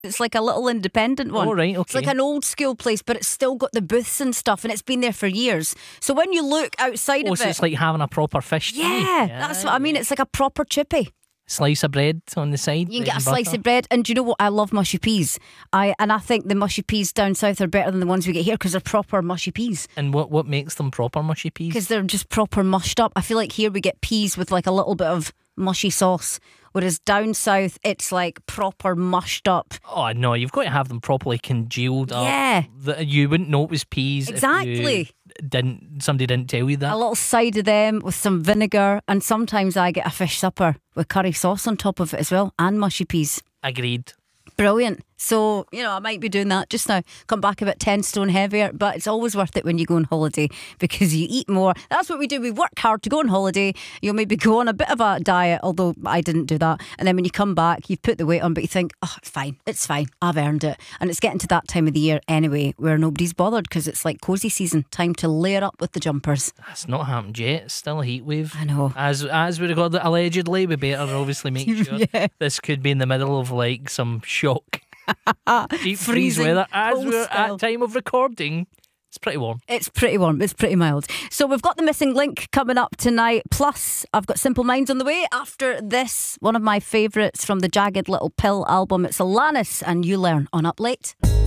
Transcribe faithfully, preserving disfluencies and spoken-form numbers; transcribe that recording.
It's like a little independent one. Oh, right, okay. It's like an old school place, but it's still got the booths and stuff, and it's been there for years. So when you look outside Oh, of so it, it's like having a proper fish tea. yeah, that's what I mean. It's like a proper chippy. Slice of bread on the side. You can bread get a and slice butter. of bread, and do you know what? I love mushy peas. I and I think the mushy peas down south are better than the ones we get here because they're proper mushy peas. And what, what makes them proper mushy peas? Because they're just proper mushed up. I feel like here we get peas with like a little bit of mushy sauce, whereas down south it's like proper mushed up. Oh no, you've got to have them properly congealed up. Yeah. The- You wouldn't know it was peas if Exactly. you didn't somebody didn't tell you that. A little side of them with some vinegar, and sometimes I get a fish supper with curry sauce on top of it as well, and mushy peas. Agreed. Brilliant. So, you know, I might be doing that just now. Come back about ten stone heavier, but it's always worth it when you go on holiday because you eat more. That's what we do. We work hard to go on holiday. You'll maybe go on a bit of a diet, although I didn't do that. And then when you come back, you've put the weight on, but you think, oh, it's fine. It's fine. I've earned it. And it's getting to that time of the year anyway where nobody's bothered because it's like cosy season. Time to layer up with the jumpers. That's not happened yet. It's still a heat wave. I know. As as we record it, allegedly, we better obviously make sure Yeah. this could be in the middle of like some shock. Deep freeze Freezing weather. As cold we're spell. at time of recording, it's pretty warm. It's pretty warm. It's pretty mild. So we've got the missing link coming up tonight. Plus, I've got Simple Minds on the way after this. One of my favourites from the Jagged Little Pill album. It's Alanis and You Learn on Up Late.